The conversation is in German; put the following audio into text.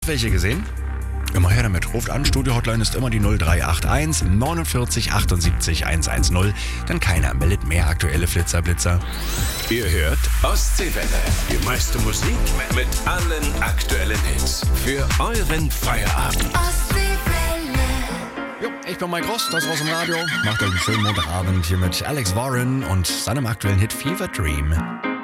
Welche gesehen? Immer her damit. Ruft an, Studio-Hotline ist immer die 0381 49 78 110. Denn keiner meldet mehr aktuelle Flitzer-Blitzer. Ihr hört Ostseewelle. Die meiste Musik mit allen aktuellen Hits. Für euren Feierabend. Ostseewelle. Jo, ich bin Mike Ross, das war's im Radio. Macht euch einen schönen Montagabend hier mit Alex Warren und seinem aktuellen Hit Fever Dream.